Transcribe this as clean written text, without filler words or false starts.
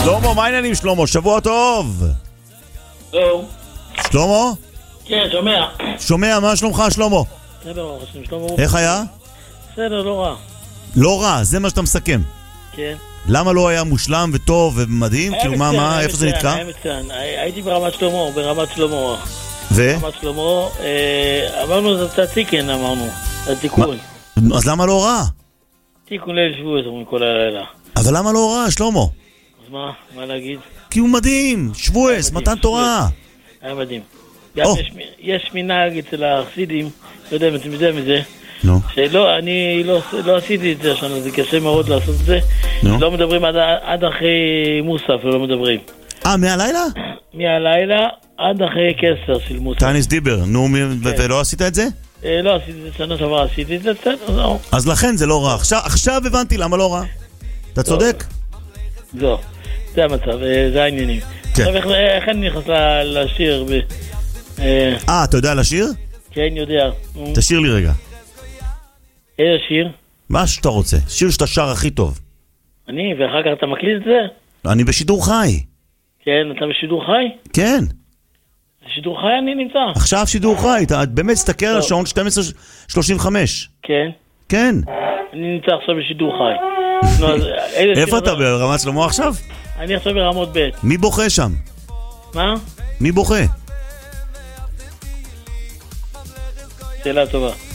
שלמה, מה העניינים שלמה? שבוע טוב. טוב. שלמה? כן, שומע. שומע, מה שלומך שלמה? בסדר, שלמה. איך היה? בסדר, לא רע. לא רע, זה מה שאתה מסכם. כן. למה לא היה מושלם וטוב ומדהים? כאילו מה, איפה זה נתקע? היה מצוין. הייתי ברמת שלמה, ברמת שלמה. אמרנו, זה התיקן, אמרנו. התיקון. אז למה לא רע? תיקון ליל שבועות, אומרים כל הלילה. אבל למה לא רע, שלמה? אז מה להגיד? כי הוא מדהים, שבועס, מתן תורה. היה מדהים. יש מנהג אצל החסידים, לא יודע אם אתם יודעים את זה, שלא, אני לא עשיתי את זה השנה, זה קשה מאוד לעשות את זה. לא מדברים עד אחרי מוסף, לא מדברים. מהלילה? מהלילה עד אחרי כסר של מוסף. טניס דיבר, נו, ולא עשית את זה? לא עשיתי את זה, שנה שעברה עשיתי את זה, בסדר. אז לכן זה לא רע. עכשיו הבנתי למה לא רע. אתה צודק? זהו, זה המצב, זה העניינים. עכשיו איך אני נכנס לשיר? אתה יודע לשיר? כן, יודע. תשיר לי רגע. איזה שיר? מה שאתה רוצה, שיר שאתה שר הכי טוב. אני, ואחר כך אתה מקליט את זה? אני בשידור חי. כן, אתה בשידור חי? כן. בשידור חי אני נמצא. עכשיו שידור חי, אתה באמת תסתכל על השעון 12:35. כן. כן. אני נמצא עכשיו בשידור חי. איפה אתה, ברמת שלמה עכשיו? אני עכשיו ברמות ב'. מי בוכה שם? מה? מי בוכה? שאלה טובה.